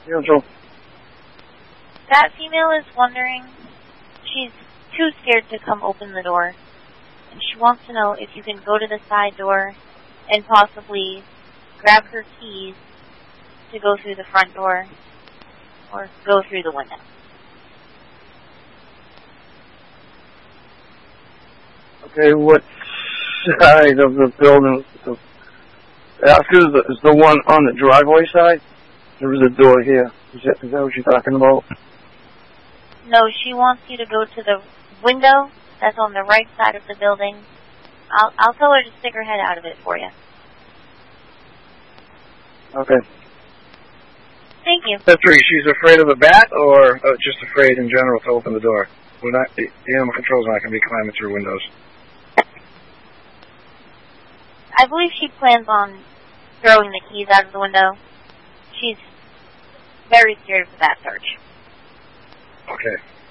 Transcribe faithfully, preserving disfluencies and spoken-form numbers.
Yeah, Joe. That female is wondering, she's too scared to come open the door, and she wants to know if you can go to the side door and possibly grab her keys to go through the front door or go through the window. Okay, what side of the building? Ask is the, is the one on the driveway side? There is a door here. Is that, is that what you're talking about? No, she wants you to go to the window that's on the right side of the building. I'll, I'll tell her to stick her head out of it for you. Okay. Thank you. That's right. She's afraid of a bat, or uh, just afraid in general to open the door? We're not, the animal control's not going to be climbing through windows. I believe she plans on throwing the keys out of the window. She's very scared of the bat search. Okay.